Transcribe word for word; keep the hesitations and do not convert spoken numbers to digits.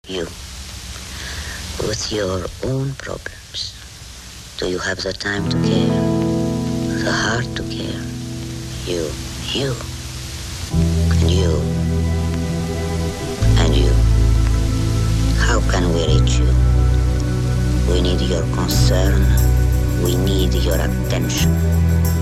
You, with your own problems, do you have the time to care, the heart to care? You, you, and you, and you. How can we reach you? We need your concern, we need your attention.